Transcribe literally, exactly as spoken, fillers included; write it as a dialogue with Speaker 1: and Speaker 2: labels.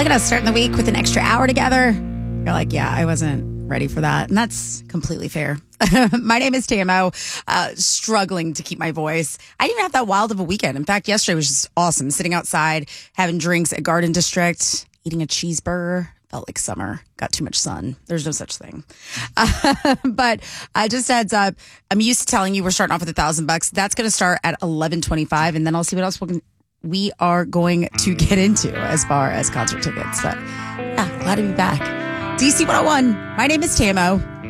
Speaker 1: Look at us starting the week with an extra hour together. You're like, yeah, I wasn't ready for that. And that's completely fair. My name is Tamo, uh, struggling to keep my voice. I didn't even have that wild of a weekend. In fact, yesterday was just awesome. Sitting outside, having drinks at Garden District, eating a cheeseburger. Felt like summer. Got too much sun. There's no such thing. Uh, but uh, just heads up, I'm used to telling you we're starting off with a thousand bucks. That's going to start at eleven twenty-five, and then I'll see what else we can, we are going to get into as far as concert tickets. But yeah, glad to be back. D C one oh one. My name is Tamo.